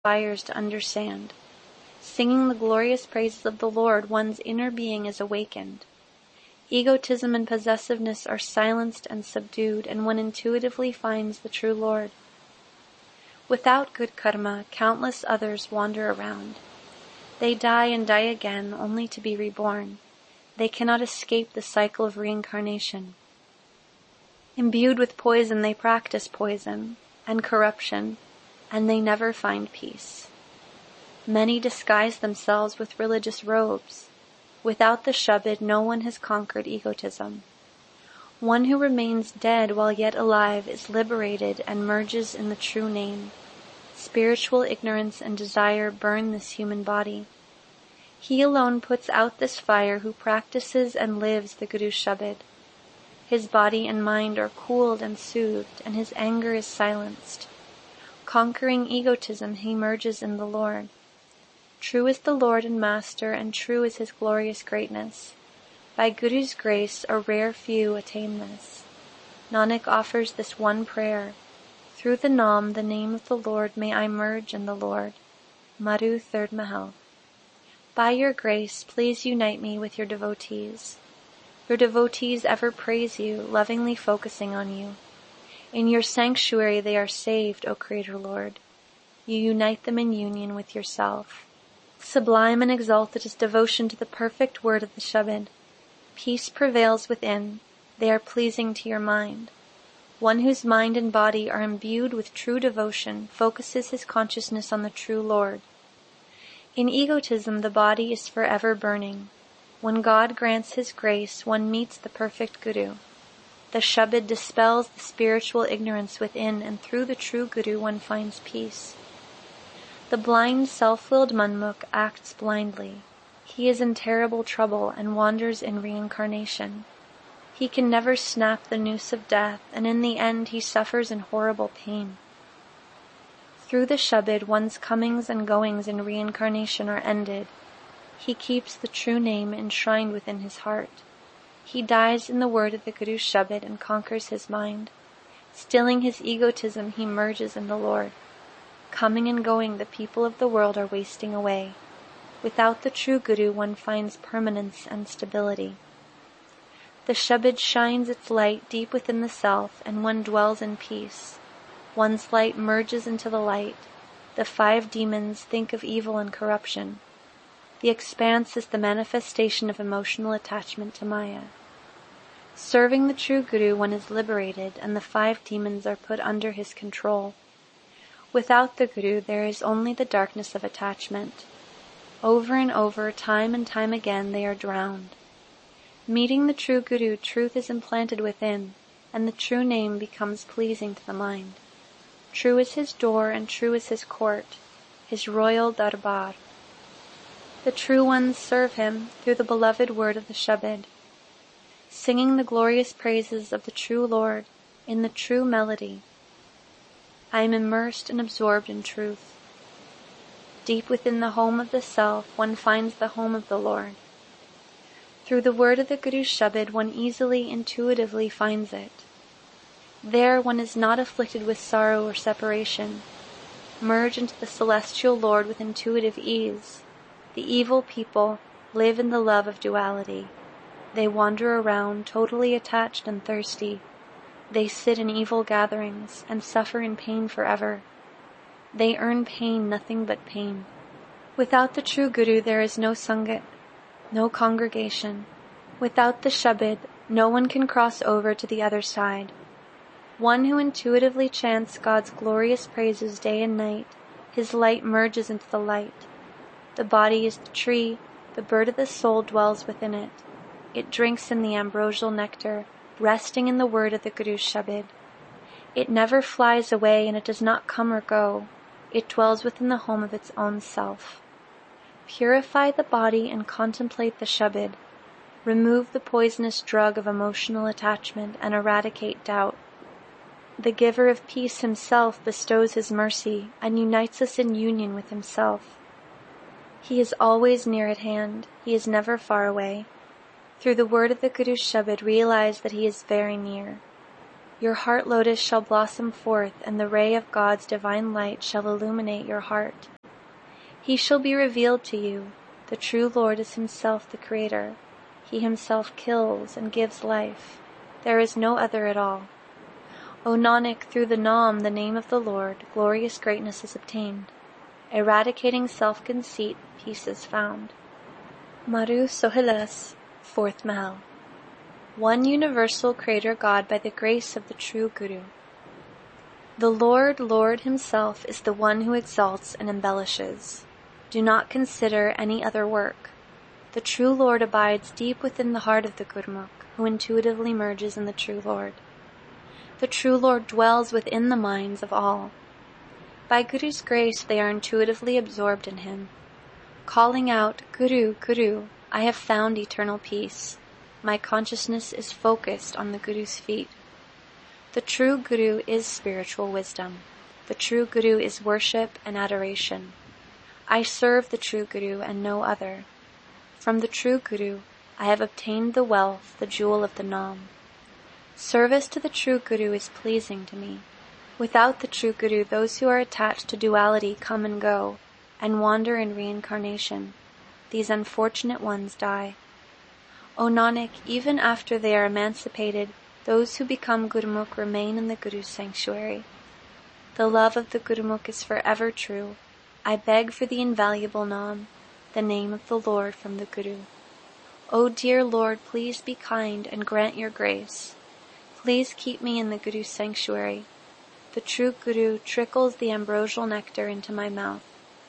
fires to understand. Singing the glorious praises of the Lord, one's inner being is awakened. Egotism and possessiveness are silenced and subdued, and one intuitively finds the true Lord. Without good karma, countless others wander around. They die and die again, only to be reborn. They cannot escape the cycle of reincarnation. Imbued with poison, they practice poison and corruption, and they never find peace. Many disguise themselves with religious robes. Without the Shabad, no one has conquered egotism. One who remains dead while yet alive is liberated and merges in the true name. Spiritual ignorance and desire burn this human body. He alone puts out this fire who practices and lives the Guru Shabad. His body and mind are cooled and soothed, and his anger is silenced. Conquering egotism, he merges in the Lord. True is the Lord and Master, and true is his glorious greatness. By Guru's grace, a rare few attain this. Nanak offers this one prayer. Through the Naam, the name of the Lord, may I merge in the Lord. Madhu, 3rd Mahal. By your grace, please unite me with your devotees. Your devotees ever praise you, lovingly focusing on you. In your sanctuary they are saved, O Creator Lord. You unite them in union with yourself. Sublime and exalted is devotion to the perfect word of the Shabad. Peace prevails within. They are pleasing to your mind. One whose mind and body are imbued with true devotion focuses his consciousness on the true Lord. In egotism, the body is forever burning. When God grants his grace, one meets the perfect Guru. The Shabad dispels the spiritual ignorance within, and through the true Guru one finds peace. The blind, self-willed Manmukh acts blindly. He is in terrible trouble and wanders in reincarnation. He can never snap the noose of death, and in the end he suffers in horrible pain. Through the Shabad, one's comings and goings in reincarnation are ended. He keeps the true name enshrined within his heart. He dies in the word of the Guru Shabad and conquers his mind. Stilling his egotism, he merges in the Lord. Coming and going, the people of the world are wasting away. Without the true Guru, one finds permanence and stability. The Shabad shines its light deep within the self, and one dwells in peace. One's light merges into the light. The 5 demons think of evil and corruption. The expanse is the manifestation of emotional attachment to Maya. Serving the true Guru, one is liberated, and the 5 demons are put under his control. Without the Guru, there is only the darkness of attachment. Over and over, time and time again, they are drowned. Meeting the true Guru, truth is implanted within, and the true name becomes pleasing to the mind. True is his door, and true is his court, his royal darbar. The true ones serve him through the beloved word of the Shabad, singing the glorious praises of the true Lord in the true melody. I am immersed and absorbed in truth. Deep within the home of the self, one finds the home of the Lord. Through the word of the Guru Shabad, one easily, intuitively finds it. There one is not afflicted with sorrow or separation. Merge into the celestial Lord with intuitive ease. The evil people live in the love of duality. They wander around, totally attached and thirsty. They sit in evil gatherings and suffer in pain forever. They earn pain, nothing but pain. Without the true Guru, there is no Sangat, no congregation. Without the Shabad, no one can cross over to the other side. One who intuitively chants God's glorious praises day and night, his light merges into the light. The body is the tree, the bird of the soul dwells within it. It drinks in the ambrosial nectar, resting in the word of the Guru Shabad. It never flies away, and it does not come or go. It dwells within the home of its own self. Purify the body and contemplate the Shabad. Remove the poisonous drug of emotional attachment and eradicate doubt. The giver of peace himself bestows his mercy and unites us in union with himself. He is always near at hand. He is never far away. Through the word of the Guru Shabad, realize that he is very near. Your heart lotus shall blossom forth, and the ray of God's divine light shall illuminate your heart. He shall be revealed to you. The true Lord is himself the Creator. He himself kills and gives life. There is no other at all. O Nanak, through the Naam, the name of the Lord, glorious greatness is obtained. Eradicating self-conceit, peace is found. Maru Sohilas, 4th Mahal. One universal Creator God by the grace of the true Guru. The Lord himself is the one who exalts and embellishes. Do not consider any other work. The true Lord abides deep within the heart of the Gurmukh, who intuitively merges in the true Lord. The true Lord dwells within the minds of all. By Guru's grace they are intuitively absorbed in him. Calling out, Guru, Guru, I have found eternal peace. My consciousness is focused on the Guru's feet. The true Guru is spiritual wisdom. The true Guru is worship and adoration. I serve the true Guru and no other. From the true Guru, I have obtained the wealth, the jewel of the Naam. Service to the true Guru is pleasing to me. Without the true Guru, those who are attached to duality come and go, and wander in reincarnation. These unfortunate ones die. O Nanak, even after they are emancipated, those who become Gurmukh remain in the Guru's sanctuary. The love of the Gurmukh is forever true. I beg for the invaluable Naam, the name of the Lord from the Guru. O dear Lord, please be kind and grant your grace. Please keep me in the Guru's sanctuary. The true Guru trickles the ambrosial nectar into my mouth.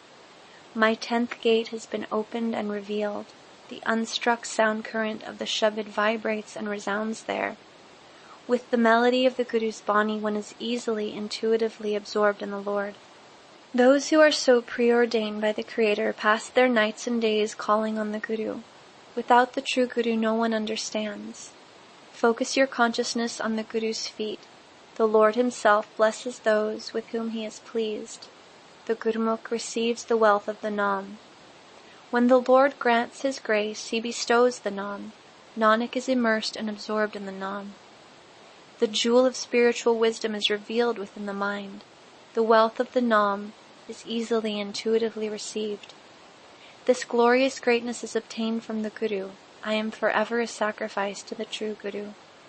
My 10th gate has been opened and revealed. The unstruck sound current of the Shabad vibrates and resounds there. With the melody of the Guru's Bani, one is easily, intuitively absorbed in the Lord. Those who are so preordained by the Creator pass their nights and days calling on the Guru. Without the true Guru, no one understands. Focus your consciousness on the Guru's feet. The Lord himself blesses those with whom he is pleased. The Gurmukh receives the wealth of the Naam. When the Lord grants his grace, he bestows the Naam. Nanak is immersed and absorbed in the Naam. The jewel of spiritual wisdom is revealed within the mind. The wealth of the Naam is easily, intuitively received. This glorious greatness is obtained from the Guru. I am forever a sacrifice to the true Guru.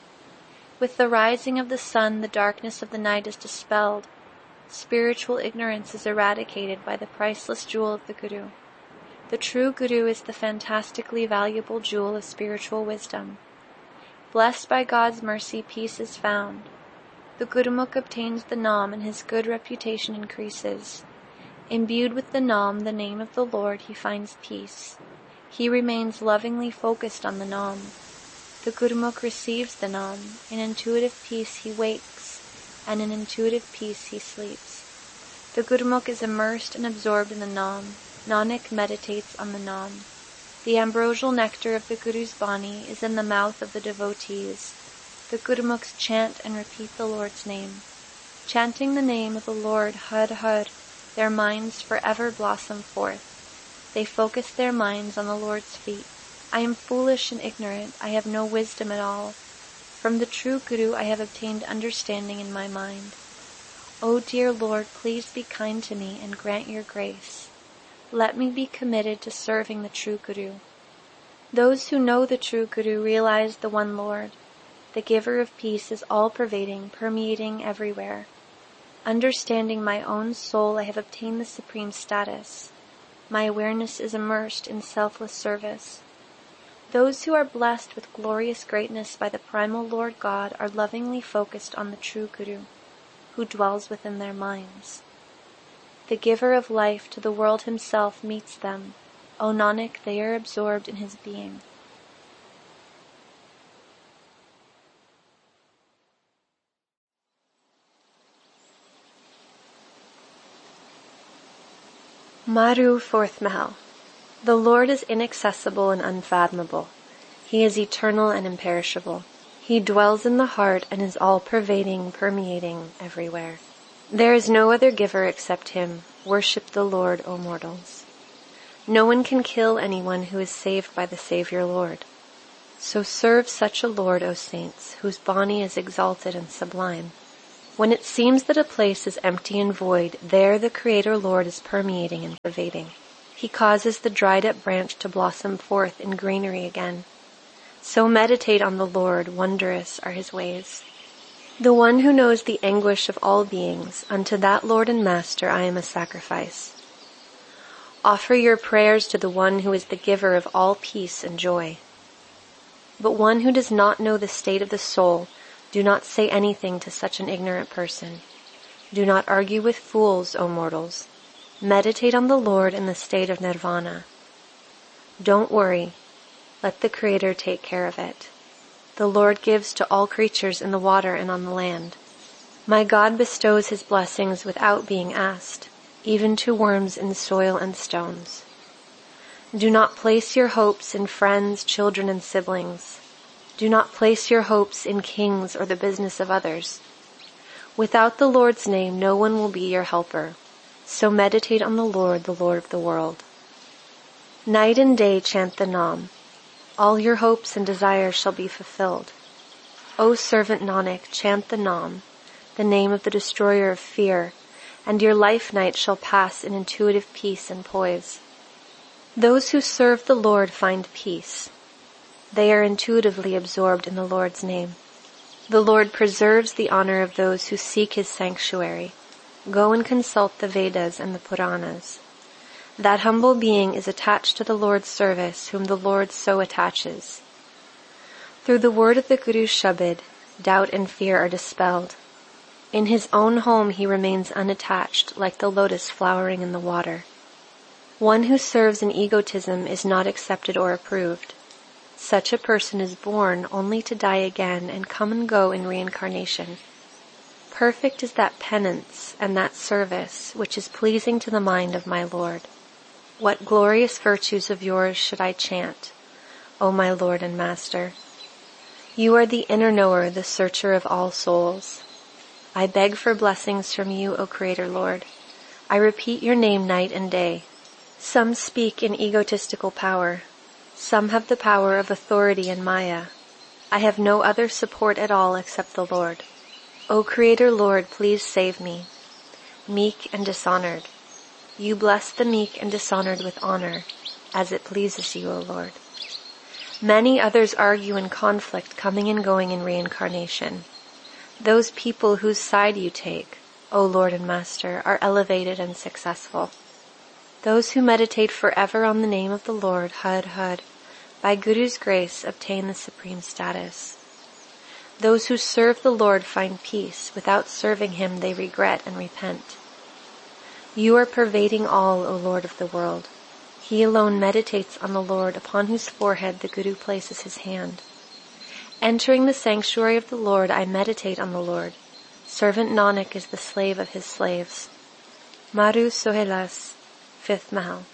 With the rising of the sun, the darkness of the night is dispelled. Spiritual ignorance is eradicated by the priceless jewel of the Guru. The true Guru is the fantastically valuable jewel of spiritual wisdom. Blessed by God's mercy, peace is found. The Gurmukh obtains the Naam and his good reputation increases. Imbued with the Naam, the name of the Lord, he finds peace. He remains lovingly focused on the Naam. The Gurmukh receives the Naam. In intuitive peace he wakes, and in intuitive peace he sleeps. The Gurmukh is immersed and absorbed in the Naam. Nanak meditates on the Naam. The ambrosial nectar of the Guru's Bani is in the mouth of the devotees. The Gurmukhs chant and repeat the Lord's name. Chanting the name of the Lord, Har Har, their minds forever blossom forth. They focus their minds on the Lord's feet. I am foolish and ignorant. I have no wisdom at all. From the true Guru I have obtained understanding in my mind. O dear Lord, please be kind to me and grant your grace. Let me be committed to serving the true Guru. Those who know the true Guru realize the one Lord. The giver of peace is all-pervading, permeating everywhere. Understanding my own soul, I have obtained the supreme status. My awareness is immersed in selfless service. Those who are blessed with glorious greatness by the primal Lord God are lovingly focused on the true Guru, who dwells within their minds. The giver of life to the world himself meets them. O Nanak, they are absorbed in his being. Maru, 4th Mahal. The Lord is inaccessible and unfathomable. He is eternal and imperishable. He dwells in the heart and is all-pervading, permeating everywhere. There is no other giver except him. Worship the Lord, O mortals. No one can kill anyone who is saved by the Savior Lord. So serve such a Lord, O saints, whose body is exalted and sublime. When it seems that a place is empty and void, there the Creator Lord is permeating and pervading. He causes the dried-up branch to blossom forth in greenery again. So meditate on the Lord, wondrous are his ways. The one who knows the anguish of all beings, unto that Lord and Master I am a sacrifice. Offer your prayers to the one who is the giver of all peace and joy. But one who does not know the state of the soul, do not say anything to such an ignorant person. Do not argue with fools, O mortals. Meditate on the Lord in the state of nirvana. Don't worry. Let the Creator take care of it. The Lord gives to all creatures in the water and on the land. My God bestows his blessings without being asked, even to worms in soil and stones. Do not place your hopes in friends, children, and siblings. Do not place your hopes in kings or the business of others. Without the Lord's name, no one will be your helper. So meditate on the Lord of the world. Night and day chant the Nam. All your hopes and desires shall be fulfilled. O servant Nanak, chant the Nam, the name of the destroyer of fear, and your life night shall pass in intuitive peace and poise. Those who serve the Lord find peace. They are intuitively absorbed in the Lord's name. The Lord preserves the honor of those who seek his sanctuary. Go and consult the Vedas and the Puranas. That humble being is attached to the Lord's service, whom the Lord so attaches. Through the word of the Guru's Shabad, doubt and fear are dispelled. In his own home he remains unattached, like the lotus flowering in the water. One who serves in egotism is not accepted or approved. Such a person is born only to die again and come and go in reincarnation. Perfect is that penance and that service which is pleasing to the mind of my Lord. What glorious virtues of yours should I chant, O my Lord and Master? You are the inner knower, the searcher of all souls. I beg for blessings from you, O Creator Lord. I repeat your name night and day. Some speak in egotistical power. Some have the power of authority and Maya. I have no other support at all except the Lord. O Creator Lord, please save me. Meek and dishonored. You bless the meek and dishonored with honor, as it pleases you, O Lord. Many others argue in conflict, coming and going in reincarnation. Those people whose side you take, O Lord and Master, are elevated and successful. Those who meditate forever on the name of the Lord, Har Har, by Guru's grace obtain the supreme status. Those who serve the Lord find peace. Without serving him, they regret and repent. You are pervading all, O Lord of the world. He alone meditates on the Lord, upon whose forehead the Guru places his hand. Entering the sanctuary of the Lord, I meditate on the Lord. Servant Nanak is the slave of his slaves. Maru Sohelas, 5th Mahal.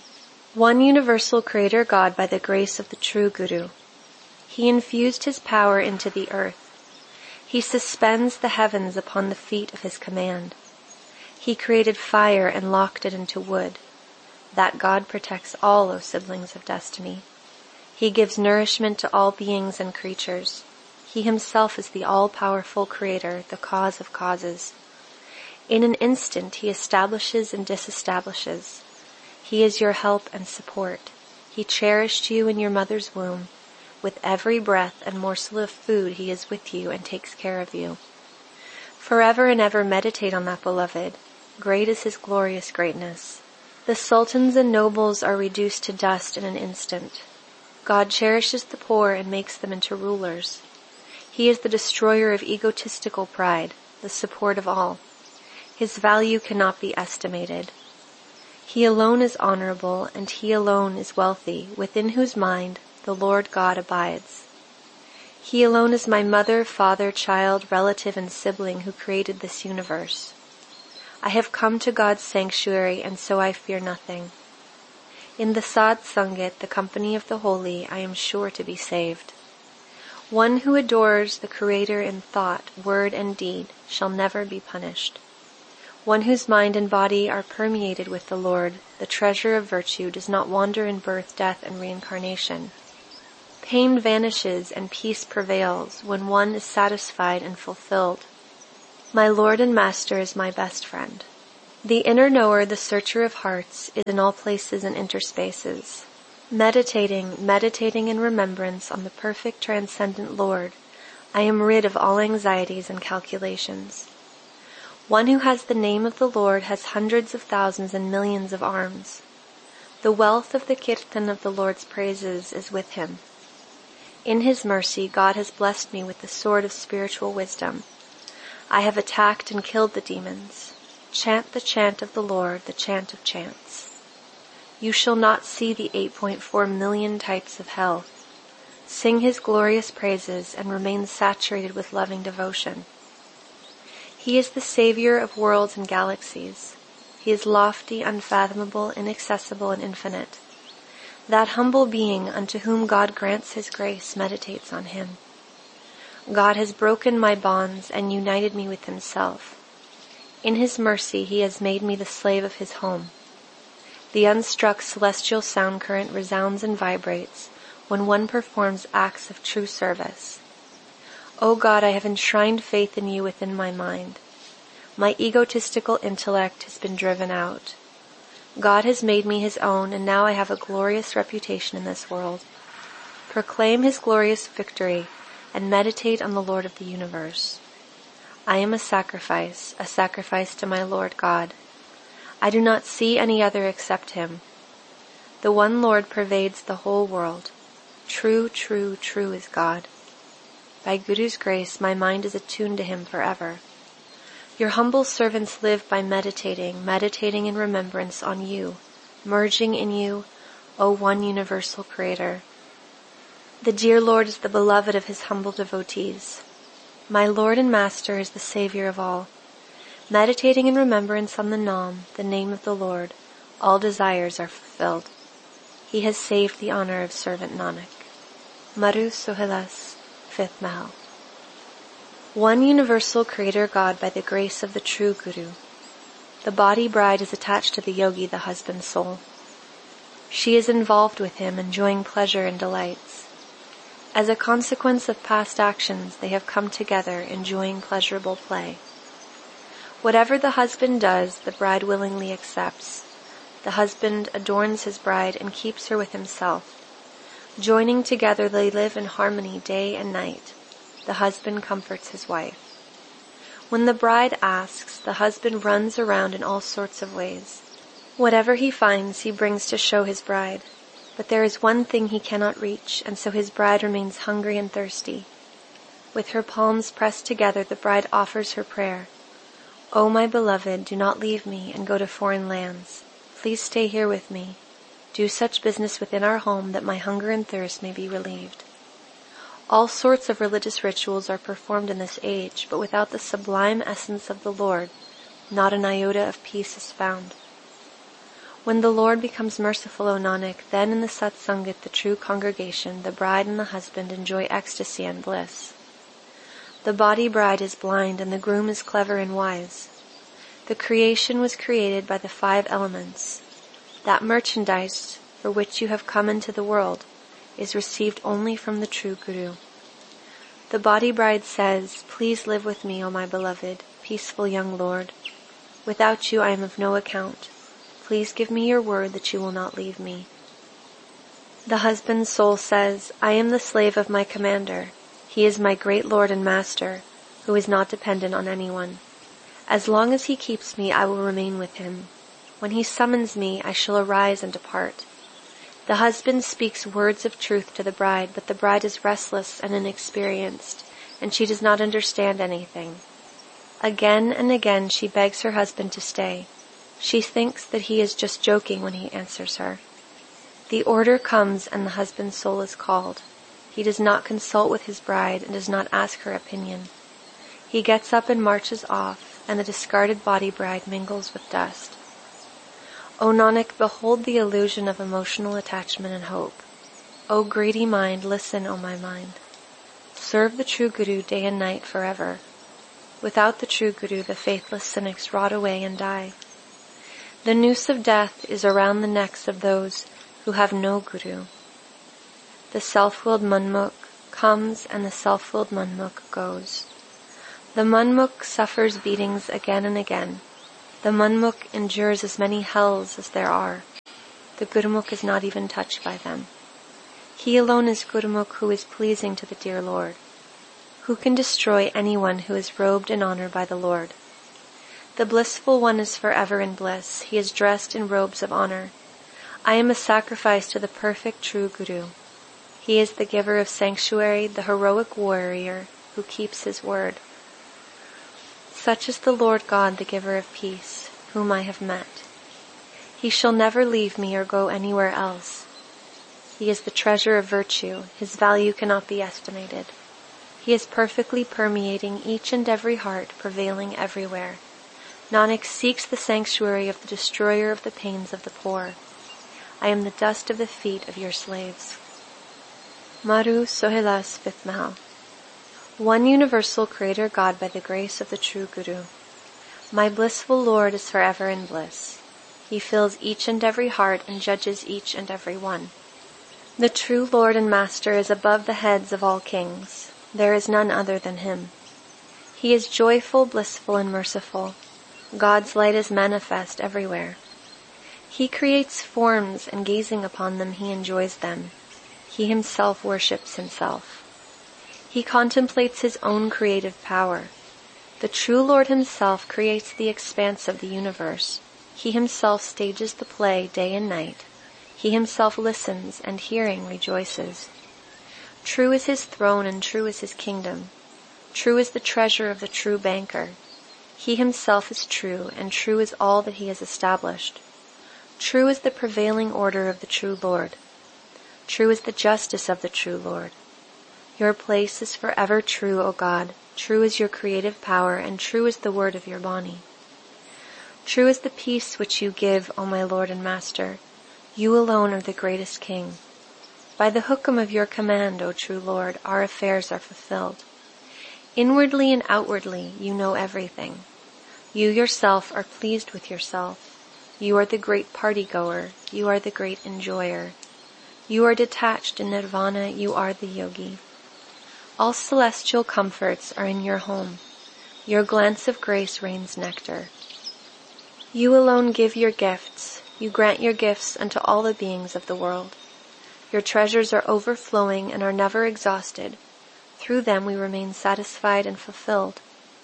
One universal Creator God by the grace of the true Guru. He infused his power into the earth. He suspends the heavens upon the feet of his command. He created fire and locked it into wood. That God protects all, O siblings of destiny. He gives nourishment to all beings and creatures. He himself is the all-powerful Creator, the cause of causes. In an instant he establishes and disestablishes. He is your help and support. He cherished you in your mother's womb. With every breath and morsel of food he is with you and takes care of you. Forever and ever meditate on that beloved. Great is his glorious greatness. The sultans and nobles are reduced to dust in an instant. God cherishes the poor and makes them into rulers. He is the destroyer of egotistical pride, the support of all. His value cannot be estimated. He alone is honorable, and he alone is wealthy, within whose mind the Lord God abides. He alone is my mother, father, child, relative, and sibling who created this universe. I have come to God's sanctuary, and so I fear nothing. In the Sad Sangat, the company of the holy, I am sure to be saved. One who adores the Creator in thought, word, and deed shall never be punished. One whose mind and body are permeated with the Lord, the treasure of virtue, does not wander in birth, death, and reincarnation. Pain vanishes and peace prevails when one is satisfied and fulfilled. My Lord and Master is my best friend. The inner knower, the searcher of hearts, is in all places and interspaces. Meditating in remembrance on the perfect transcendent Lord, I am rid of all anxieties and calculations. One who has the name of the Lord has hundreds of thousands and millions of arms. The wealth of the kirtan of the Lord's praises is with him. In his mercy, God has blessed me with the sword of spiritual wisdom. I have attacked and killed the demons. Chant the chant of the Lord, the chant of chants. You shall not see the 8.4 million types of hell. Sing his glorious praises and remain saturated with loving devotion. He is the Savior of worlds and galaxies. He is lofty, unfathomable, inaccessible, and infinite. That humble being unto whom God grants his grace meditates on him. God has broken my bonds and united me with himself. In his mercy he has made me the slave of his home. The unstruck celestial sound current resounds and vibrates when one performs acts of true service. O God, I have enshrined faith in you within my mind. My egotistical intellect has been driven out. God has made me his own, and now I have a glorious reputation in this world. Proclaim his glorious victory, and meditate on the Lord of the universe. I am a sacrifice to my Lord God. I do not see any other except him. The one Lord pervades the whole world. True, true, true is God. By Guru's grace, my mind is attuned to him forever. Your humble servants live by meditating in remembrance on you, merging in you, O one universal Creator. The dear Lord is the beloved of his humble devotees. My Lord and Master is the Savior of all. Meditating in remembrance on the Nam, the name of the Lord, all desires are fulfilled. He has saved the honor of servant Nanak. Maru Sohelas, 5th Mahal. One universal Creator God by the grace of the true Guru. The body bride is attached to the yogi, the husband soul. She is involved with him, enjoying pleasure and delights. As a consequence of past actions, they have come together, enjoying pleasurable play. Whatever the husband does, the bride willingly accepts. The husband adorns his bride and keeps her with himself. Joining together, they live in harmony day and night. The husband comforts his wife. When the bride asks, the husband runs around in all sorts of ways. Whatever he finds, he brings to show his bride. But there is one thing he cannot reach, and so his bride remains hungry and thirsty. With her palms pressed together, the bride offers her prayer. O my beloved, do not leave me and go to foreign lands. Please stay here with me. Do such business within our home that my hunger and thirst may be relieved. All sorts of religious rituals are performed in this age, but without the sublime essence of the Lord, not an iota of peace is found. When the Lord becomes merciful, O Nanak, then in the Satsangat, the true congregation, the bride and the husband enjoy ecstasy and bliss. The body bride is blind and the groom is clever and wise. The creation was created by the 5 elements. That merchandise for which you have come into the world is received only from the true Guru. The body bride says, Please live with me, O my beloved, peaceful young Lord. Without you I am of no account. Please give me your word that you will not leave me. The husband's soul says, I am the slave of my commander. He is my great Lord and Master, who is not dependent on anyone. As long as he keeps me, I will remain with him. When he summons me, I shall arise and depart. The husband speaks words of truth to the bride, but the bride is restless and inexperienced, and she does not understand anything. Again and again she begs her husband to stay. She thinks that he is just joking when he answers her. The order comes and the husband's soul is called. He does not consult with his bride and does not ask her opinion. He gets up and marches off, and the discarded body bride mingles with dust. O Nanak, behold the illusion of emotional attachment and hope. O greedy mind, listen, O my mind. Serve the true Guru day and night forever. Without the true Guru, the faithless cynics rot away and die. The noose of death is around the necks of those who have no Guru. The self-willed Manmukh comes and the self-willed Manmukh goes. The Manmukh suffers beatings again and again. The Manmukh endures as many hells as there are. The Gurumukh is not even touched by them. He alone is Gurumukh who is pleasing to the dear Lord. Who can destroy anyone who is robed in honor by the Lord? The blissful one is forever in bliss. He is dressed in robes of honor. I am a sacrifice to the perfect true Guru. He is the giver of sanctuary, the heroic warrior who keeps his word. Such is the Lord God, the giver of peace, whom I have met. He shall never leave me or go anywhere else. He is the treasure of virtue. His value cannot be estimated. He is perfectly permeating each and every heart, prevailing everywhere. Nanak seeks the sanctuary of the destroyer of the pains of the poor. I am the dust of the feet of your slaves. Maru Sohelas Vithmaha. One universal Creator God by the grace of the true Guru. My blissful Lord is forever in bliss. He fills each and every heart and judges each and every one. The true Lord and Master is above the heads of all kings. There is none other than Him. He is joyful, blissful, and merciful. God's light is manifest everywhere. He creates forms, and gazing upon them He enjoys them. He Himself worships Himself. He contemplates His own creative power. The true Lord Himself creates the expanse of the universe. He Himself stages the play day and night. He Himself listens and hearing rejoices. True is His throne and true is His kingdom. True is the treasure of the true banker. He Himself is true, and true is all that He has established. True is the prevailing order of the true Lord. True is the justice of the true Lord. Your place is forever true, O God. True is your creative power, and true is the word of your Bani. True is the peace which you give, O my Lord and Master. You alone are the greatest King. By the hukum of your command, O true Lord, our affairs are fulfilled. Inwardly and outwardly, you know everything. You yourself are pleased with yourself. You are the great party-goer. You are the great enjoyer. You are detached in nirvana. You are the yogi. All celestial comforts are in your home. Your glance of grace rains nectar. You alone give your gifts. You grant your gifts unto all the beings of the world. Your treasures are overflowing and are never exhausted. Through them we remain satisfied and fulfilled.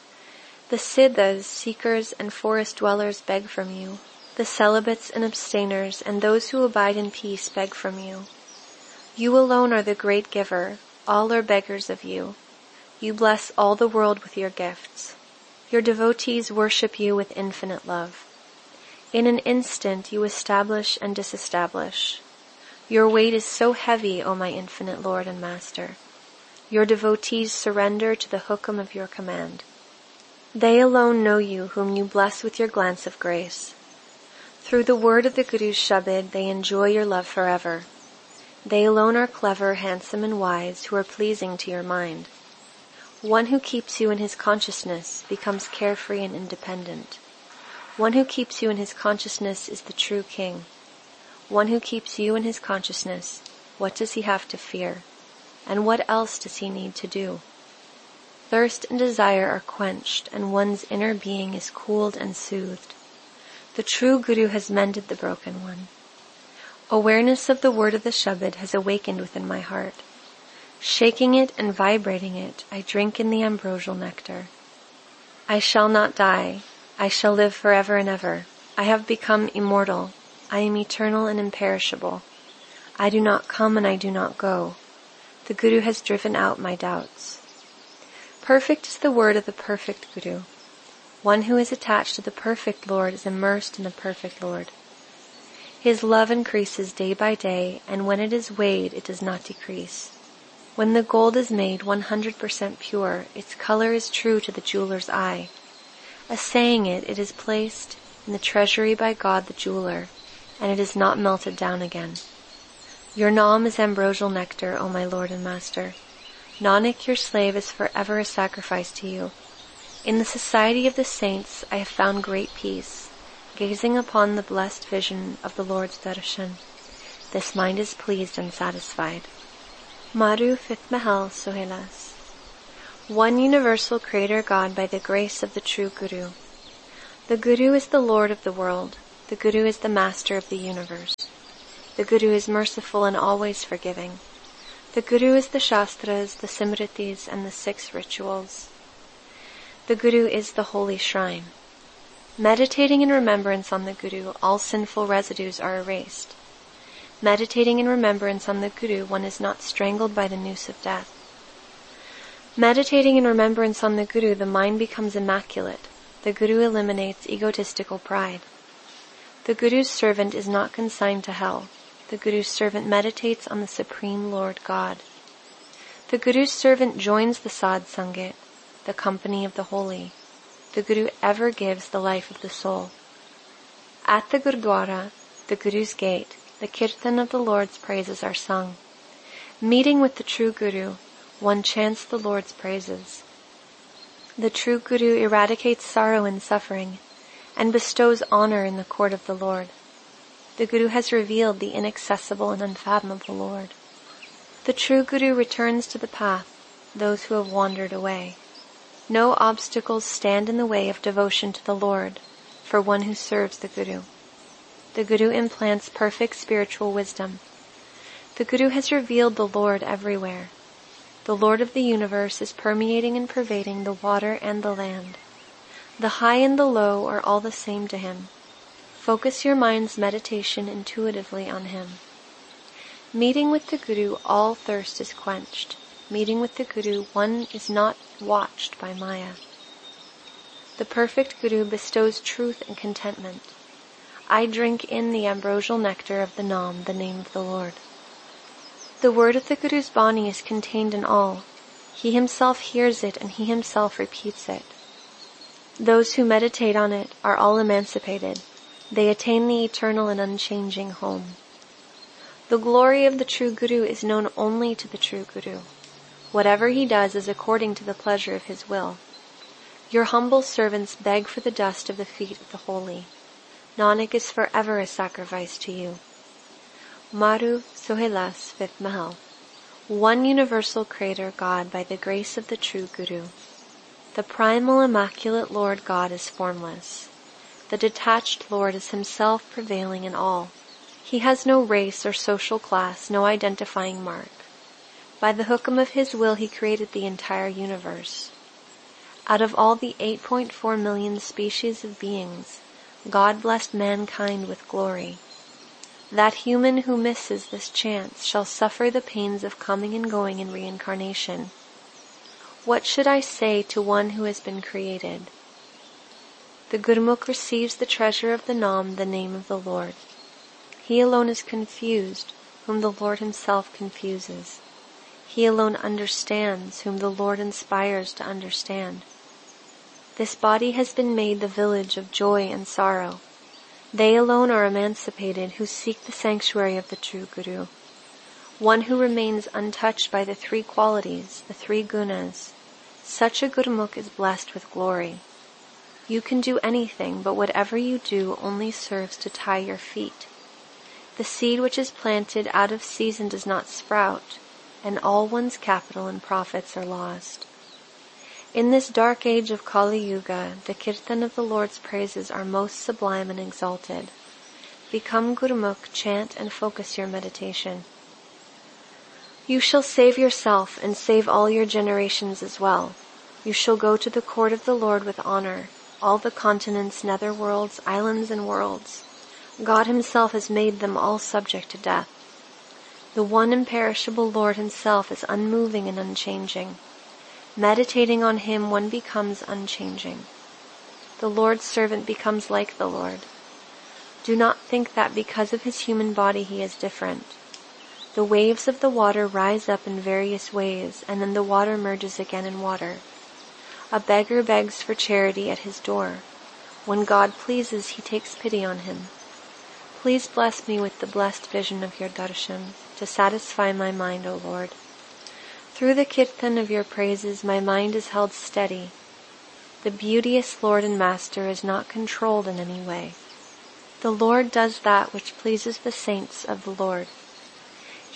The siddhas, seekers, and forest dwellers beg from you. The celibates and abstainers and those who abide in peace beg from you. You alone are the great giver. All are beggars of you. You bless all the world with your gifts. Your devotees worship you with infinite love. In an instant you establish and disestablish. Your weight is so heavy, O my infinite Lord and Master. Your devotees surrender to the hukum of your command. They alone know you, whom you bless with your glance of grace. Through the word of the Guru's Shabad, they enjoy your love forever. They alone are clever, handsome, and wise, who are pleasing to your mind. One who keeps you in his consciousness becomes carefree and independent. One who keeps you in his consciousness is the true king. One who keeps you in his consciousness, what does he have to fear? And what else does he need to do? Thirst and desire are quenched, and one's inner being is cooled and soothed. The true Guru has mended the broken one. Awareness of the word of the Shabad has awakened within my heart. Shaking it and vibrating it, I drink in the ambrosial nectar. I shall not die. I shall live forever and ever. I have become immortal. I am eternal and imperishable. I do not come and I do not go. The Guru has driven out my doubts. Perfect is the word of the perfect Guru. One who is attached to the perfect Lord is immersed in the perfect Lord. His love increases day by day, and when it is weighed, it does not decrease. When the gold is made 100% pure, its color is true to the jeweler's eye. Assaying it, it is placed in the treasury by God the jeweler, and it is not melted down again. Your Naam is ambrosial nectar, O my Lord and Master. Nanak, your slave, is forever a sacrifice to you. In the society of the saints, I have found great peace. Gazing upon the blessed vision of the Lord's darshan, this mind is pleased and satisfied. Maru 5th Mahal Sohelas. One universal Creator God by the grace of the true Guru. The Guru is the Lord of the world. The Guru is the Master of the universe. The Guru is merciful and always forgiving. The Guru is the Shastras, the Simritis, and the 6 rituals. The Guru is the holy shrine. Meditating in remembrance on the Guru, all sinful residues are erased. Meditating in remembrance on the Guru, one is not strangled by the noose of death. Meditating in remembrance on the Guru, the mind becomes immaculate. The Guru eliminates egotistical pride. The Guru's servant is not consigned to hell. The Guru's servant meditates on the Supreme Lord God. The Guru's servant joins the Sadh Sangat, the company of the holy. The Guru ever gives the life of the soul. At the Gurdwara, the Guru's gate, the kirtan of the Lord's praises are sung. Meeting with the true Guru, one chants the Lord's praises. The true Guru eradicates sorrow and suffering, and bestows honor in the court of the Lord. The Guru has revealed the inaccessible and unfathomable Lord. The true Guru returns to the path those who have wandered away. No obstacles stand in the way of devotion to the Lord for one who serves the Guru. The Guru implants perfect spiritual wisdom. The Guru has revealed the Lord everywhere. The Lord of the universe is permeating and pervading the water and the land. The high and the low are all the same to him. Focus your mind's meditation intuitively on him. Meeting with the Guru, all thirst is quenched. Meeting with the Guru, one is not watched by Maya. The perfect Guru bestows truth and contentment. I drink in the ambrosial nectar of the Nam, the name of the Lord. The word of the Guru's Bani is contained in all. He himself hears it and he himself repeats it. Those who meditate on it are all emancipated. They attain the eternal and unchanging home. The glory of the true Guru is known only to the true Guru. Whatever he does is according to the pleasure of his will. Your humble servants beg for the dust of the feet of the holy. Nanak is forever a sacrifice to you. Maru Sohelas 5th Mahal. One universal Creator God by the grace of the true Guru. The primal immaculate Lord God is formless. The detached Lord is himself prevailing in all. He has no race or social class, no identifying mark. By the hukum of his will he created the entire universe. Out of all the 8.4 million species of beings, God blessed mankind with glory. That human who misses this chance shall suffer the pains of coming and going in reincarnation. What should I say to one who has been created? The Gurmukh receives the treasure of the Nam, the name of the Lord. He alone is confused, whom the Lord himself confuses. He alone understands, whom the Lord inspires to understand. This body has been made the village of joy and sorrow. They alone are emancipated who seek the sanctuary of the true Guru. One who remains untouched by the 3 qualities, the 3 gunas. Such a Gurmukh is blessed with glory. You can do anything, but whatever you do only serves to tie your feet. The seed which is planted out of season does not sprout, and all one's capital and profits are lost. In this dark age of Kali Yuga, the kirtan of the Lord's praises are most sublime and exalted. Become Gurmukh, chant and focus your meditation. You shall save yourself and save all your generations as well. You shall go to the court of the Lord with honor, all the continents, netherworlds, islands, and worlds. God himself has made them all subject to death. The one imperishable Lord himself is unmoving and unchanging. Meditating on him, one becomes unchanging. The Lord's servant becomes like the Lord. Do not think that because of his human body he is different. The waves of the water rise up in various ways, and then the water merges again in water. A beggar begs for charity at his door. When God pleases, he takes pity on him. Please bless me with the blessed vision of your darshan, to satisfy my mind, O Lord. Through the kirtan of your praises, my mind is held steady. The beauteous Lord and Master is not controlled in any way. The Lord does that which pleases the saints of the Lord.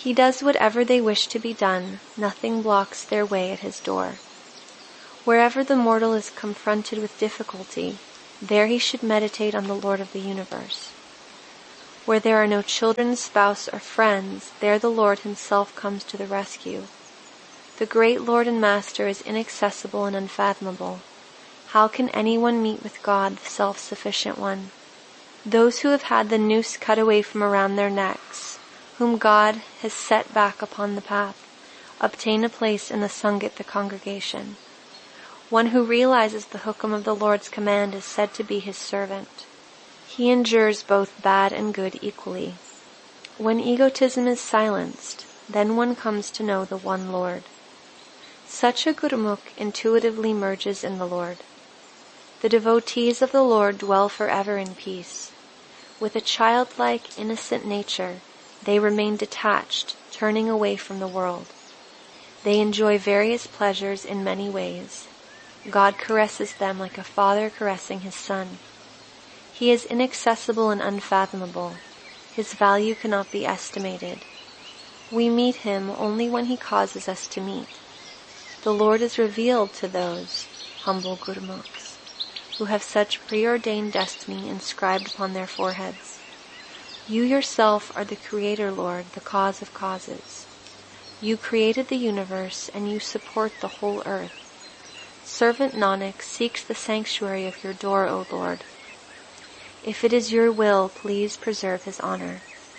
He does whatever they wish to be done, nothing blocks their way at his door. Wherever the mortal is confronted with difficulty, there he should meditate on the Lord of the universe. Where there are no children, spouse, or friends, there the Lord himself comes to the rescue. The great Lord and Master is inaccessible and unfathomable. How can anyone meet with God, the self-sufficient one? Those who have had the noose cut away from around their necks, whom God has set back upon the path, obtain a place in the Sangat, the congregation. One who realizes the hukum of the Lord's command is said to be his servant. He endures both bad and good equally. When egotism is silenced, then one comes to know the one Lord. Such a Gurumukh intuitively merges in the Lord. The devotees of the Lord dwell forever in peace. With a childlike, innocent nature, they remain detached, turning away from the world. They enjoy various pleasures in many ways. God caresses them like a father caressing his son. He is inaccessible and unfathomable. His value cannot be estimated. We meet him only when he causes us to meet. The Lord is revealed to those humble Gurumukhs who have such preordained destiny inscribed upon their foreheads. You yourself are the Creator, Lord, the cause of causes. You created the universe and you support the whole earth. Servant Nanak seeks the sanctuary of your door, O Lord. If it is your will, please preserve his honor.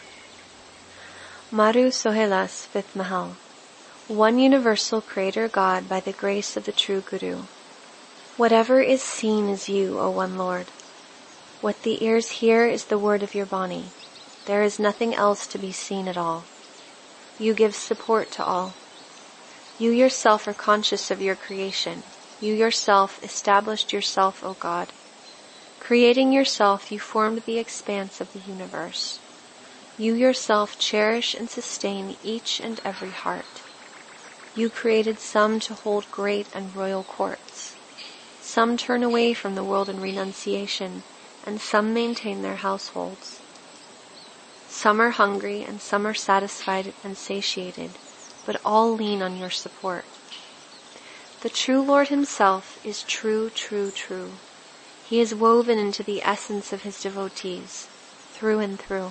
Maru Sohelas, 5th Mahal. One universal Creator God by the grace of the true Guru. Whatever is seen is you, O one Lord. What the ears hear is the word of your Bani. There is nothing else to be seen at all. You give support to all. You yourself are conscious of your creation. You yourself established yourself, O God. Creating yourself, you formed the expanse of the universe. You yourself cherish and sustain each and every heart. You created some to hold great and royal courts. Some turn away from the world in renunciation, and some maintain their households. Some are hungry, and some are satisfied and satiated, but all lean on your support. The true Lord himself is true, true, true. He is woven into the essence of his devotees, through and through.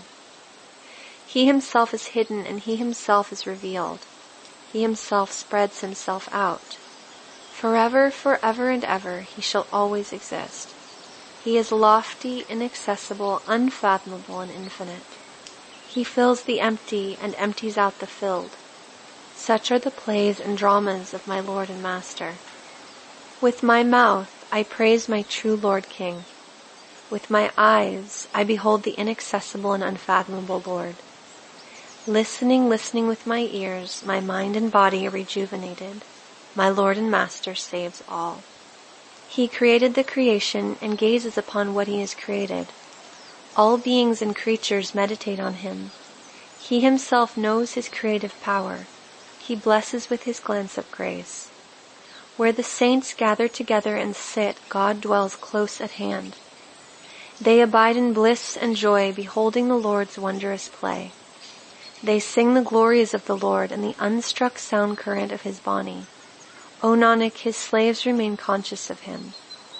He himself is hidden and he himself is revealed. He himself spreads himself out. Forever, forever and ever, he shall always exist. He is lofty, inaccessible, unfathomable, and infinite. He fills the empty and empties out the filled. Such are the plays and dramas of my Lord and Master. With my mouth, I praise my true Lord King. With my eyes, I behold the inaccessible and unfathomable Lord. Listening with my ears, my mind and body are rejuvenated. My Lord and Master saves all. He created the creation and gazes upon what he has created. All beings and creatures meditate on him. He himself knows his creative power. He blesses with his glance of grace. Where the saints gather together and sit, God dwells close at hand. They abide in bliss and joy, beholding the Lord's wondrous play. They sing the glories of the Lord and the unstruck sound current of his Bani. O Nanak, his slaves remain conscious of him.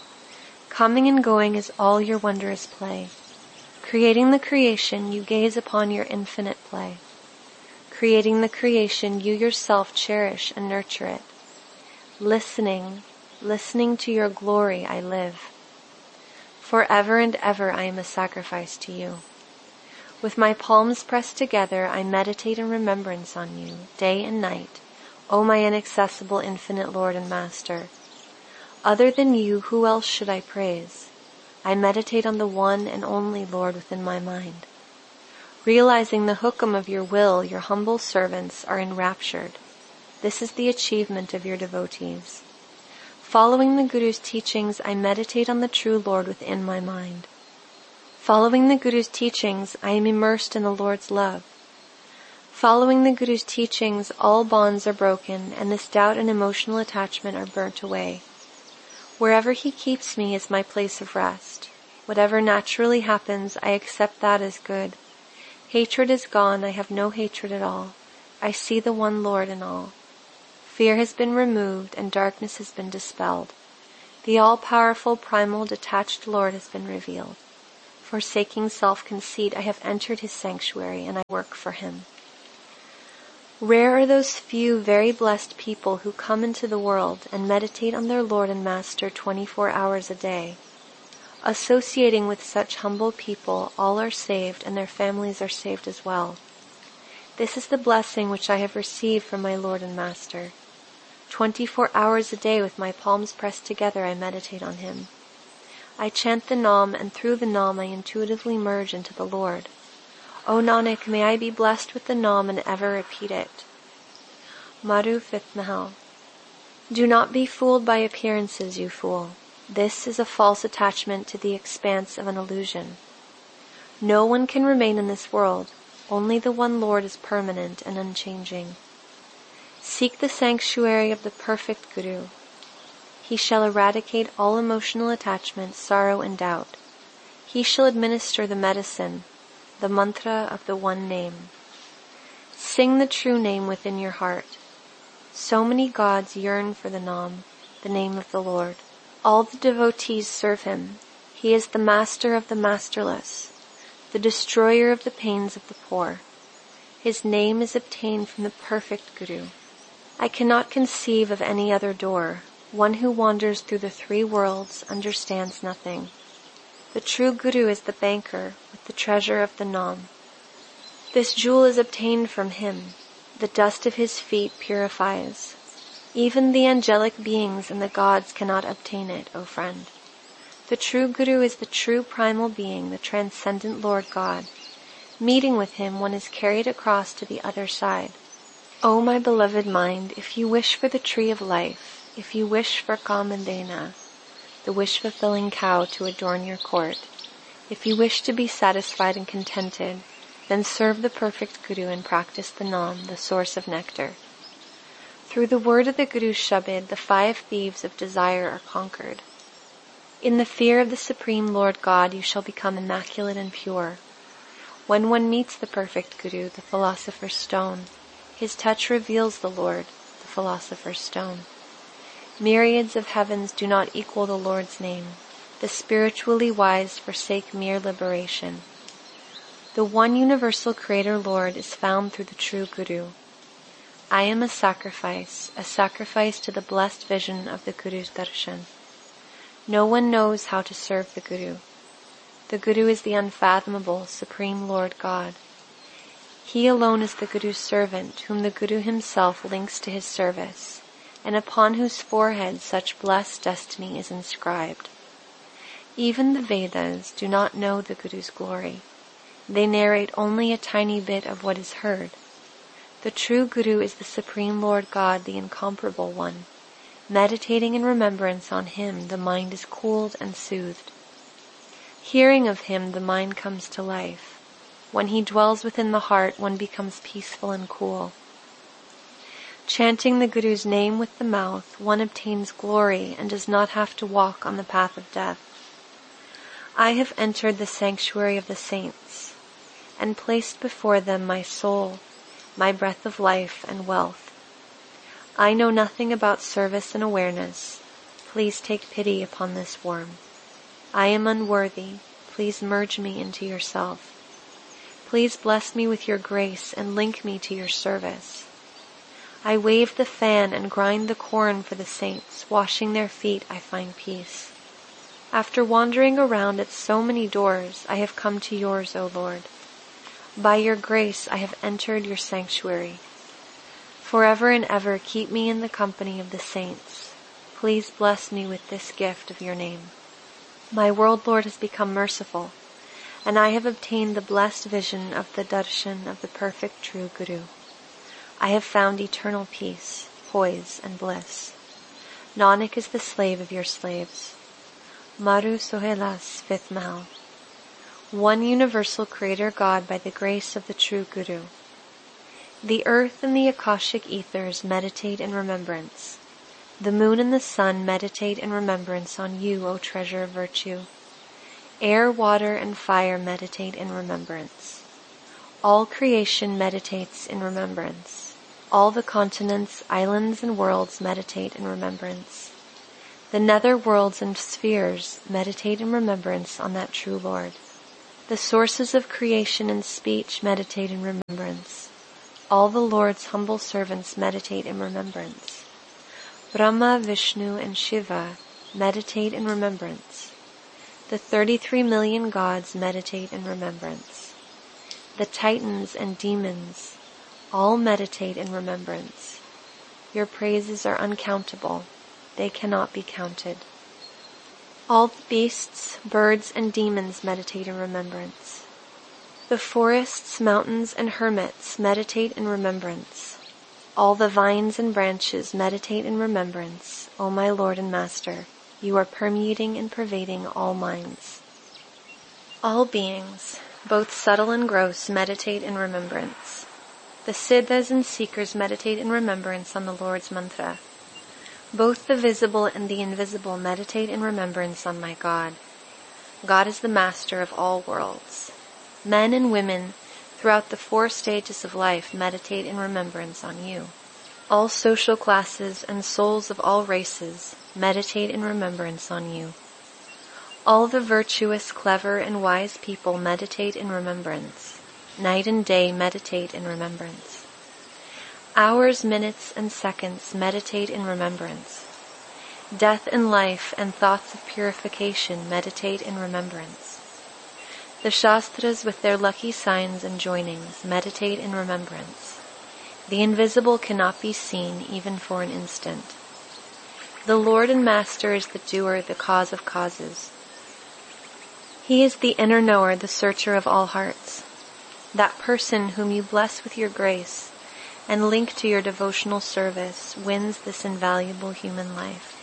Coming and going is all your wondrous play. Creating the creation, you gaze upon your infinite play. Creating the creation, you yourself cherish and nurture it. Listening to your glory I live. Forever and ever I am a sacrifice to you. With my palms pressed together, I meditate in remembrance on you, day and night, O my inaccessible infinite Lord and Master. Other than you, who else should I praise? I meditate on the one and only Lord within my mind. Realizing the hukum of your will, your humble servants are enraptured. This is the achievement of your devotees. Following the Guru's teachings, I meditate on the true Lord within my mind. Following the Guru's teachings, I am immersed in the Lord's love. Following the Guru's teachings, all bonds are broken, and this doubt and emotional attachment are burnt away. Wherever he keeps me is my place of rest. Whatever naturally happens, I accept that as good. Hatred is gone, I have no hatred at all. I see the one Lord in all. Fear has been removed and darkness has been dispelled. The all-powerful, primal, detached Lord has been revealed. Forsaking self-conceit, I have entered his sanctuary and I work for him. Rare are those few very blessed people who come into the world and meditate on their Lord and Master 24 hours a day. Associating with such humble people, all are saved and their families are saved as well. This is the blessing which I have received from my Lord and Master. 24 hours a day with my palms pressed together I meditate on him. I chant the Nam, and through the Nam I intuitively merge into the Lord. O Nanak, may I be blessed with the Nam and ever repeat it. Madhu, 5th Mahal. Do not be fooled by appearances, you fool. This is a false attachment to the expanse of an illusion. No one can remain in this world. Only the one Lord is permanent and unchanging. Seek the sanctuary of the perfect Guru. He shall eradicate all emotional attachment, sorrow, and doubt. He shall administer the medicine, the mantra of the one name. Sing the true name within your heart. So many gods yearn for the Nam, the name of the Lord. All the devotees serve him. He is the master of the masterless, the destroyer of the pains of the poor. His name is obtained from the perfect Guru. I cannot conceive of any other door. One who wanders through the 3 worlds understands nothing. The true Guru is the banker with the treasure of the Nam. This jewel is obtained from him. The dust of his feet purifies. Even the angelic beings and the gods cannot obtain it, O friend. The true Guru is the true primal being, the transcendent Lord God. Meeting with him, one is carried across to the other side. O my beloved mind, if you wish for the tree of life, if you wish for Kamandena, the wish-fulfilling cow to adorn your court, if you wish to be satisfied and contented, then serve the perfect Guru and practice the Nam, the source of nectar. Through the word of the Guru's Shabad, the 5 thieves of desire are conquered. In the fear of the Supreme Lord God, you shall become immaculate and pure. When one meets the perfect Guru, the philosopher's stone, his touch reveals the Lord, the philosopher's stone. Myriads of heavens do not equal the Lord's name. The spiritually wise forsake mere liberation. The one universal Creator Lord is found through the true Guru. I am a sacrifice to the blessed vision of the Guru's darshan. No one knows how to serve the Guru. The Guru is the unfathomable, Supreme Lord God. He alone is the Guru's servant, whom the Guru himself links to his service, and upon whose forehead such blessed destiny is inscribed. Even the Vedas do not know the Guru's glory. They narrate only a tiny bit of what is heard. The true Guru is the Supreme Lord God, the incomparable one. Meditating in remembrance on him, the mind is cooled and soothed. Hearing of him, the mind comes to life. When he dwells within the heart, one becomes peaceful and cool. Chanting the Guru's name with the mouth, one obtains glory and does not have to walk on the path of death. I have entered the sanctuary of the saints, and placed before them my soul, my breath of life and wealth. I know nothing about service and awareness. Please take pity upon this worm. I am unworthy. Please merge me into yourself. Please bless me with your grace and link me to your service. I wave the fan and grind the corn for the saints. Washing their feet, I find peace. After wandering around at so many doors, I have come to yours, O Lord. By your grace, I have entered your sanctuary. Forever and ever keep me in the company of the saints. Please bless me with this gift of your name. My world Lord has become merciful, and I have obtained the blessed vision of the darshan of the perfect true Guru. I have found eternal peace, poise, and bliss. Nanak is the slave of your slaves. Maru Sohelas, 5th Mahal. One universal Creator God by the grace of the true Guru. The earth and the Akashic ethers meditate in remembrance. The moon and the sun meditate in remembrance on you, O treasure of virtue. Air, water, and fire meditate in remembrance. All creation meditates in remembrance. All the continents, islands, and worlds meditate in remembrance. The nether worlds and spheres meditate in remembrance on that true Lord. The sources of creation and speech meditate in remembrance. All the Lord's humble servants meditate in remembrance. Brahma, Vishnu, and Shiva meditate in remembrance. The 33 million gods meditate in remembrance. The Titans and demons all meditate in remembrance. Your praises are uncountable. They cannot be counted. All the beasts, birds, and demons meditate in remembrance. The forests, mountains, and hermits meditate in remembrance. All the vines and branches meditate in remembrance. O my Lord and Master, you are permeating and pervading all minds. All beings, both subtle and gross, meditate in remembrance. The siddhas and seekers meditate in remembrance on the Lord's mantra. Both the visible and the invisible meditate in remembrance on my God. God is the master of all worlds. Men and women throughout the 4 stages of life meditate in remembrance on you. All social classes and souls of all races meditate in remembrance on you. All the virtuous, clever, and wise people meditate in remembrance. Night and day meditate in remembrance. Hours, minutes, and seconds meditate in remembrance. Death and life and thoughts of purification meditate in remembrance. The Shastras with their lucky signs and joinings meditate in remembrance. The invisible cannot be seen even for an instant. The Lord and Master is the doer, the cause of causes. He is the inner knower, the searcher of all hearts. That person whom you bless with your grace and link to your devotional service wins this invaluable human life.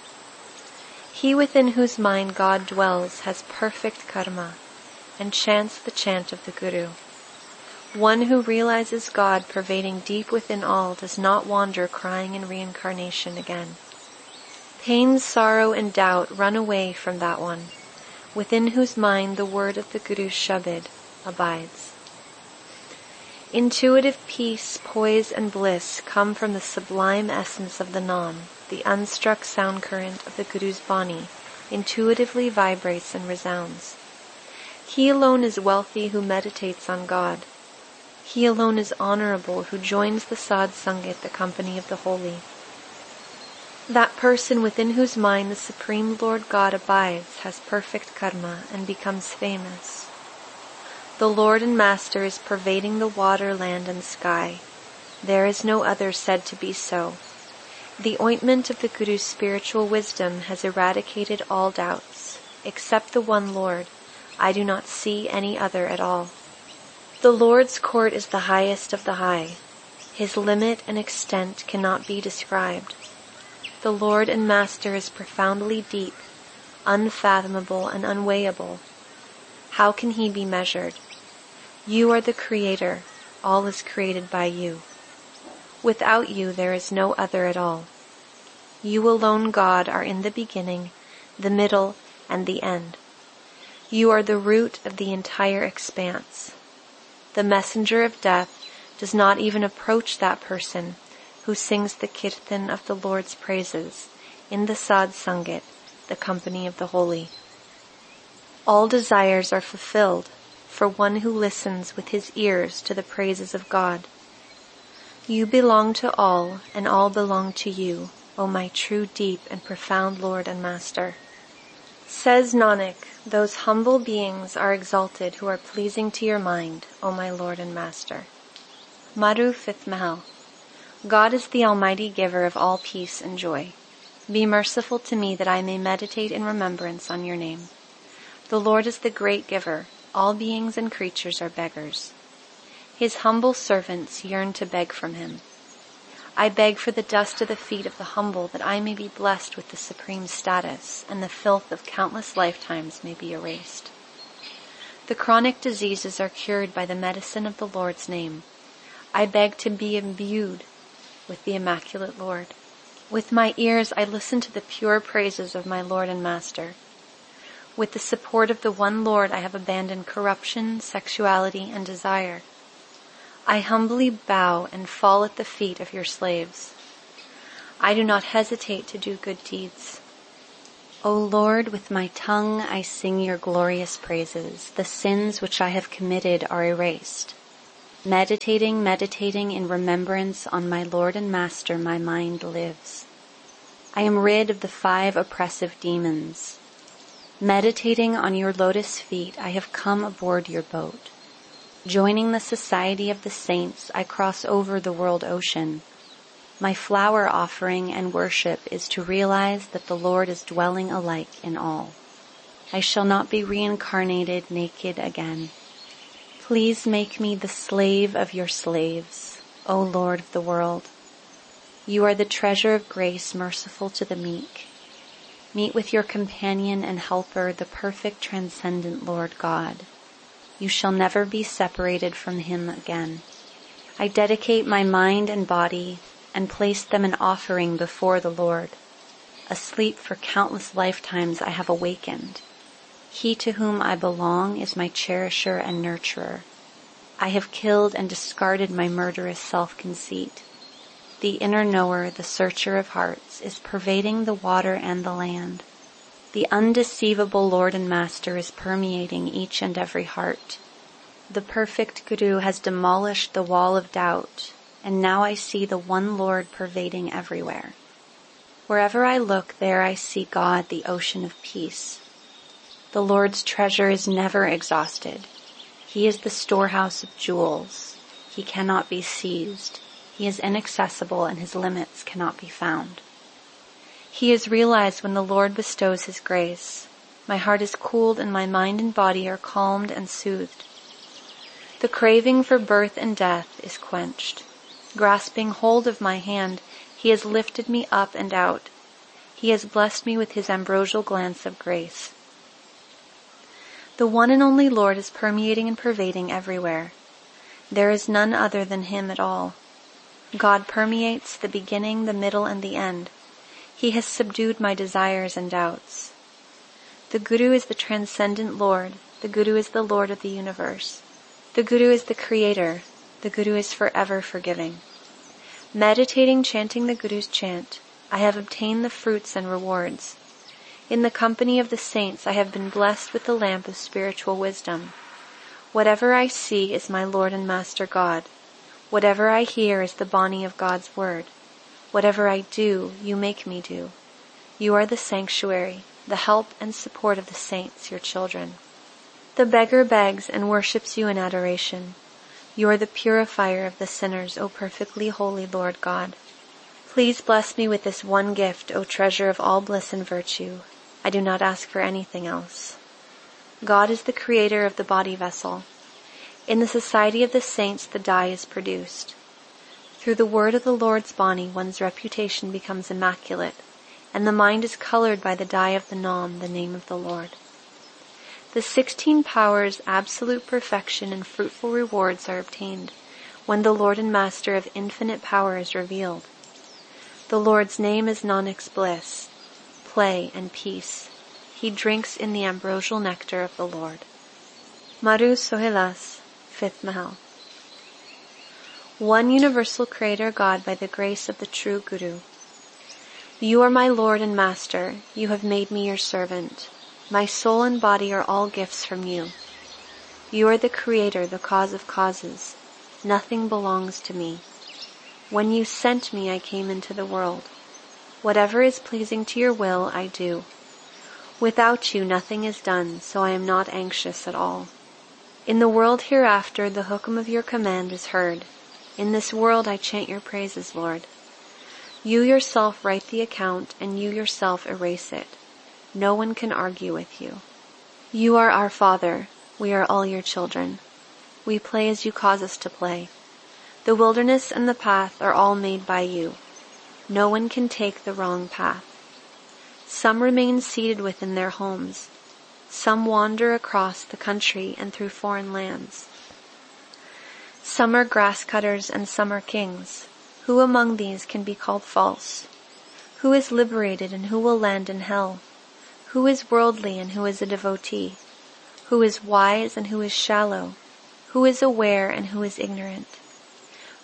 He within whose mind God dwells has perfect karma and chants the chant of the Guru. One who realizes God pervading deep within all does not wander crying in reincarnation again. Pain, sorrow, and doubt run away from that one, within whose mind the word of the Guru's Shabad abides. Intuitive peace, poise, and bliss come from the sublime essence of the Nam. The unstruck sound current of the Guru's Bani intuitively vibrates and resounds. He alone is wealthy who meditates on God. He alone is honorable who joins the Sadh Sangat, the company of the holy. That person within whose mind the Supreme Lord God abides has perfect karma and becomes famous. The Lord and Master is pervading the water, land, and sky. There is no other said to be so. The ointment of the Guru's spiritual wisdom has eradicated all doubts. Except the one Lord, I do not see any other at all. The Lord's court is the highest of the high. His limit and extent cannot be described. The Lord and Master is profoundly deep, unfathomable, and unweighable. How can he be measured? You are the Creator. All is created by you. Without you there is no other at all. You alone, God, are in the beginning, the middle, and the end. You are the root of the entire expanse. The messenger of death does not even approach that person who sings the kirtan of the Lord's praises in the Sadh Sangat, the company of the holy. All desires are fulfilled for one who listens with his ears to the praises of God. You belong to all, and all belong to you, O my true, deep, and profound Lord and Master. Says Nanak, those humble beings are exalted who are pleasing to your mind, O my Lord and Master. Madhu, 5th Mahal. God is the Almighty Giver of all peace and joy. Be merciful to me that I may meditate in remembrance on your name. The Lord is the great giver. All beings and creatures are beggars. His humble servants yearn to beg from him. I beg for the dust of the feet of the humble that I may be blessed with the supreme status and the filth of countless lifetimes may be erased. The chronic diseases are cured by the medicine of the Lord's name. I beg to be imbued with the Immaculate Lord. With my ears I listen to the pure praises of my Lord and Master. With the support of the one Lord I have abandoned corruption, sexuality, and desire. I humbly bow and fall at the feet of your slaves. I do not hesitate to do good deeds. O Lord, with my tongue I sing your glorious praises. The sins which I have committed are erased. Meditating in remembrance on my Lord and Master, my mind lives. I am rid of the 5 oppressive demons. Meditating on your lotus feet, I have come aboard your boat. Joining the society of the saints, I cross over the world ocean. My flower offering and worship is to realize that the Lord is dwelling alike in all. I shall not be reincarnated naked again. Please make me the slave of your slaves, O Lord of the world. You are the treasure of grace, merciful to the meek. Meet with your companion and helper, the perfect transcendent Lord God. You shall never be separated from him again. I dedicate my mind and body and place them an offering before the Lord. Asleep for countless lifetimes I have awakened. He to whom I belong is my cherisher and nurturer. I have killed and discarded my murderous self-conceit. The inner knower, the searcher of hearts, is pervading the water and the land. The undeceivable Lord and Master is permeating each and every heart. The perfect Guru has demolished the wall of doubt, and now I see the one Lord pervading everywhere. Wherever I look, there I see God, the ocean of peace. The Lord's treasure is never exhausted. He is the storehouse of jewels. He cannot be seized. He is inaccessible, and his limits cannot be found. He is realized when the Lord bestows his grace. My heart is cooled, and my mind and body are calmed and soothed. The craving for birth and death is quenched. Grasping hold of my hand, he has lifted me up and out. He has blessed me with his ambrosial glance of grace. The one and only Lord is permeating and pervading everywhere. There is none other than him at all. God permeates the beginning, the middle, and the end. He has subdued my desires and doubts. The Guru is the transcendent Lord. The Guru is the Lord of the universe. The Guru is the Creator. The Guru is forever forgiving. Meditating, chanting the Guru's chant, I have obtained the fruits and rewards. In the company of the saints, I have been blessed with the lamp of spiritual wisdom. Whatever I see is my Lord and Master God. Whatever I hear is the Bani of God's word. Whatever I do, you make me do. You are the sanctuary, the help and support of the saints, your children. The beggar begs and worships you in adoration. You are the purifier of the sinners, O perfectly holy Lord God. Please bless me with this one gift, O treasure of all bliss and virtue. I do not ask for anything else. God is the creator of the body vessel. In the society of the saints, the dye is produced. Through the word of the Lord's Bani, one's reputation becomes immaculate, and the mind is colored by the dye of the Nam, the name of the Lord. The 16 powers, absolute perfection, and fruitful rewards are obtained when the Lord and Master of infinite power is revealed. The Lord's name is Nanak's bliss, play, and peace. He drinks in the ambrosial nectar of the Lord. Maru Sohilas, 5th Mahal. One universal Creator God by the grace of the true Guru. You are my Lord and Master. You have made me your servant. My soul and body are all gifts from you. You are the Creator, the cause of causes. Nothing belongs to me. When you sent me, I came into the world. Whatever is pleasing to your will, I do. Without you, nothing is done, so I am not anxious at all. In the world hereafter, the hukum of your command is heard. In this world, I chant your praises, Lord. You yourself write the account, and you yourself erase it. No one can argue with you. You are our Father. We are all your children. We play as you cause us to play. The wilderness and the path are all made by you. No one can take the wrong path. Some remain seated within their homes. Some wander across the country and through foreign lands. Some are grass cutters and some are kings. Who among these can be called false? Who is liberated and who will land in hell? Who is worldly and who is a devotee? Who is wise and who is shallow? Who is aware and who is ignorant?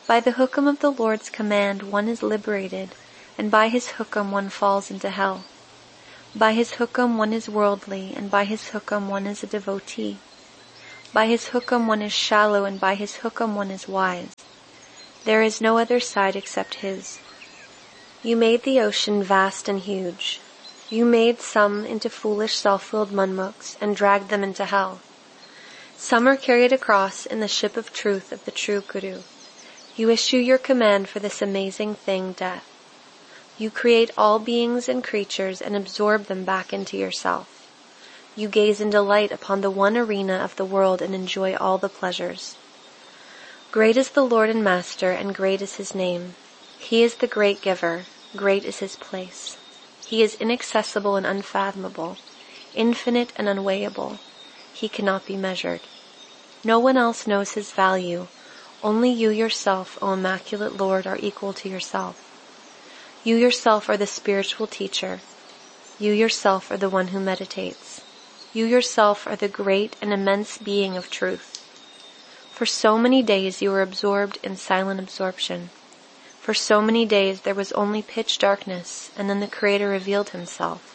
By the hukum of the Lord's command one is liberated, and by his hukum one falls into hell. By his hukum one is worldly, and by his hukum one is a devotee. By his hukum one is shallow, and by his hukum one is wise. There is no other side except his. You made the ocean vast and huge. You made some into foolish self-willed munmuks and dragged them into hell. Some are carried across in the ship of truth of the true Guru. You issue your command for this amazing thing, death. You create all beings and creatures and absorb them back into yourself. You gaze in delight upon the one arena of the world and enjoy all the pleasures. Great is the Lord and Master, and great is his name. He is the great giver, great is his place. He is inaccessible and unfathomable, infinite and unweighable. He cannot be measured. No one else knows his value. Only you yourself, O Immaculate Lord, are equal to yourself. You yourself are the spiritual teacher. You yourself are the one who meditates. You yourself are the great and immense being of truth. For so many days you were absorbed in silent absorption. For so many days there was only pitch darkness, and then the Creator revealed himself.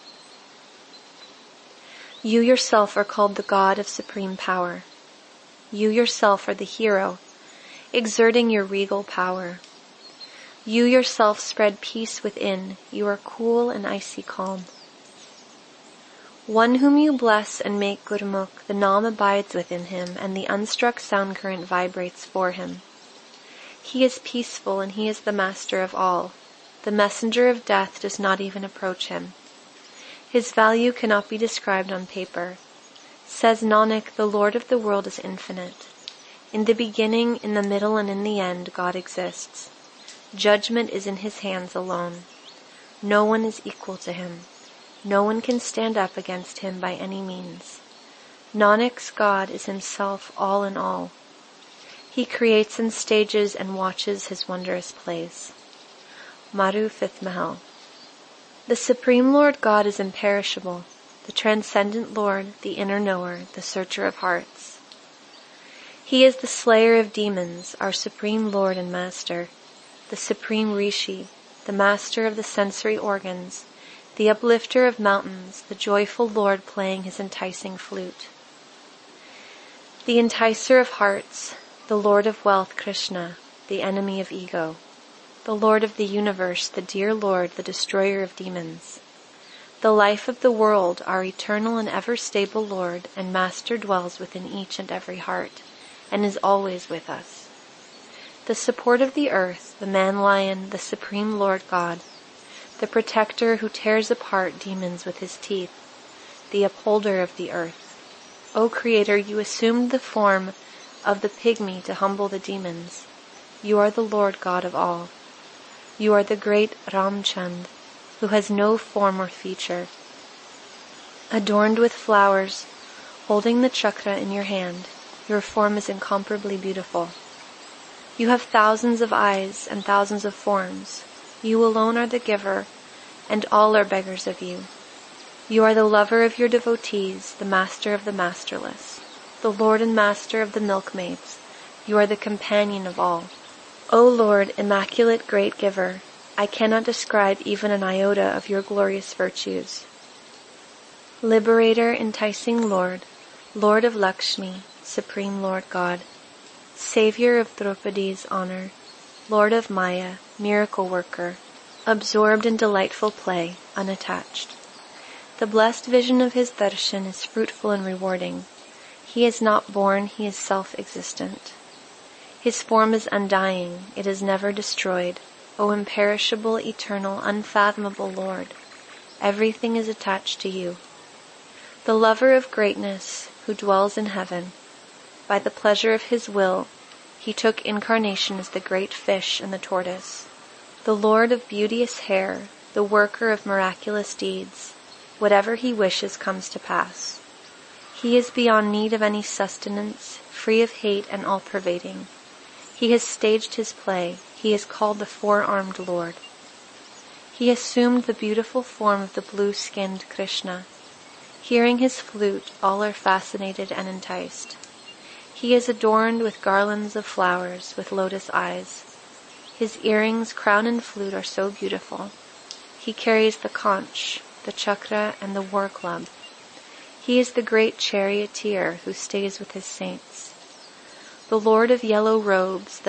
You yourself are called the God of supreme power. You yourself are the hero, exerting your regal power. You yourself spread peace within. You are cool and icy calm. One whom you bless and make Gurmukh, the Nam abides within him, and the unstruck sound current vibrates for him. He is peaceful, and he is the master of all. The messenger of death does not even approach him. His value cannot be described on paper. Says Nanak, the Lord of the world is infinite. In the beginning, in the middle, and in the end, God exists. Judgment is in his hands alone. No one is equal to him. No one can stand up against him by any means. Nanak's God is himself all in all. He creates and stages and watches his wondrous plays. Maru 5th Mahal. The Supreme Lord God is imperishable, the transcendent Lord, the inner knower, the searcher of hearts. He is the slayer of demons, our Supreme Lord and Master, the Supreme Rishi, the master of the sensory organs, the uplifter of mountains, the joyful Lord playing his enticing flute. The enticer of hearts, the Lord of wealth, Krishna, the enemy of ego, the Lord of the universe, the dear Lord, the destroyer of demons. The life of the world, our eternal and ever-stable Lord and Master dwells within each and every heart, and is always with us. The support of the earth, the man-lion, the Supreme Lord God, the protector who tears apart demons with his teeth, the upholder of the earth. O Creator, you assumed the form of the pygmy to humble the demons. You are the Lord God of all. You are the great Ramchand, who has no form or feature. Adorned with flowers, holding the chakra in your hand, your form is incomparably beautiful. You have thousands of eyes and thousands of forms. You alone are the giver, and all are beggars of you. You are the lover of your devotees, the master of the masterless, the Lord and Master of the milkmaids. You are the companion of all. O Lord, immaculate great giver, I cannot describe even an iota of your glorious virtues. Liberator, enticing Lord, Lord of Lakshmi, Supreme Lord God, Savior of Draupadi's honor, Lord of Maya, miracle worker, absorbed in delightful play, unattached. The blessed vision of his darshan is fruitful and rewarding. He is not born, he is self-existent. His form is undying, it is never destroyed. O imperishable, eternal, unfathomable Lord, everything is attached to you. The lover of greatness, who dwells in heaven, by the pleasure of his will, he took incarnation as the great fish and the tortoise. The Lord of beauteous hair, the worker of miraculous deeds, whatever he wishes comes to pass. He is beyond need of any sustenance, free of hate and all-pervading. He has staged his play. He is called the four-armed Lord. He assumed the beautiful form of the blue-skinned Krishna. Hearing his flute, all are fascinated and enticed. He is adorned with garlands of flowers, with lotus eyes. His earrings, crown, and flute are so beautiful. He carries the conch, the chakra, and the war club. He is the great charioteer who stays with his saints. The Lord of yellow robes, the